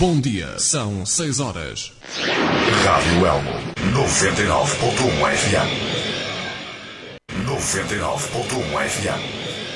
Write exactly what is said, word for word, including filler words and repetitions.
Bom dia, são seis horas. Rádio Elmo, noventa e nove ponto um F M. noventa e nove ponto um F M.